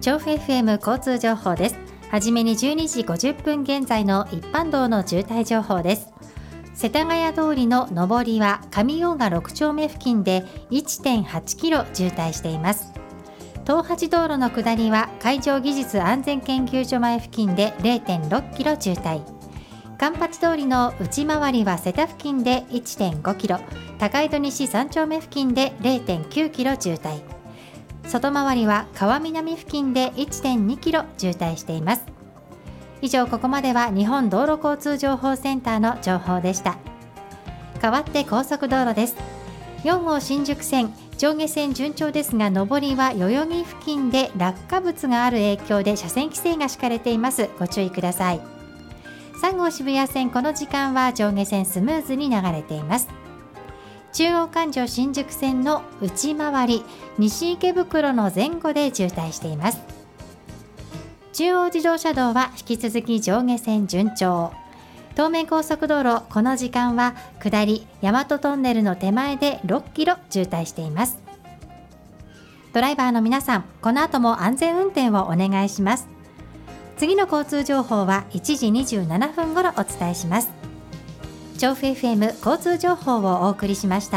調布 FM 交通情報です。はじめに12時50分現在の一般道の渋滞情報です。世田谷通りの上りは上大賀6丁目付近で 1.8 キロ渋滞しています。東八道路の下りは海上技術安全研究所前付近で 0.6 キロ渋滞。環八通りの内回りは瀬田付近で 1.5 キロ、高井戸西3丁目付近で 0.9 キロ渋滞。外回りは川南付近で 1.2 キロ渋滞しています。以上、ここまでは日本道路交通情報センターの情報でした。代わって高速道路です。4号新宿線上下線順調ですが、上りは代々木付近で落下物がある影響で車線規制が敷かれています。ご注意ください。3号渋谷線、この時間は上下線スムーズに流れています。中央環状新宿線の内回り、西池袋の前後で渋滞しています。中央自動車道は引き続き上下線順調。東名高速道路、この時間は下り大和トンネルの手前で6キロ渋滞しています。ドライバーの皆さん、この後も安全運転をお願いします。次の交通情報は1時27分頃お伝えします。調布 FM 交通情報をお送りしました。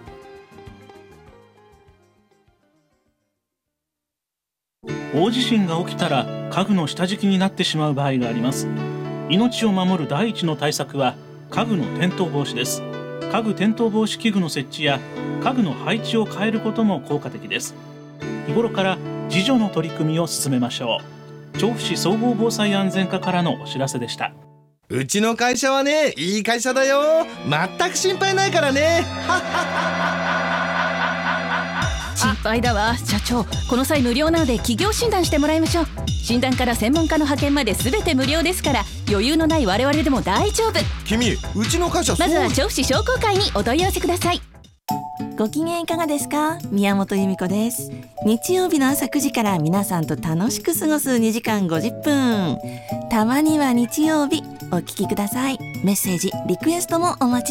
大地震が起きたら家具の下敷きになってしまう場合があります。命を守る第一の対策は家具の転倒防止です。家具転倒防止器具の設置や家具の配置を変えることも効果的です。日頃から自助の取り組みを進めましょう。調布市総合防災安全課からのお知らせでした。 うちの会社はね、いい会社だよ。全く心配ないからね。 心配だわ社長。この際無料なので企業診断してもらいましょう。診断から専門家の派遣まで全て無料ですから、余裕のない我々でも大丈夫。 君、うちの会社まずは調布市商工会にお問い合わせください。 ご機嫌いかがですか？宮本由美子です。日曜日の朝9時から皆さんと楽しく過ごす2時間50分。たまには日曜日お聞きください。メッセージリクエストもお待ち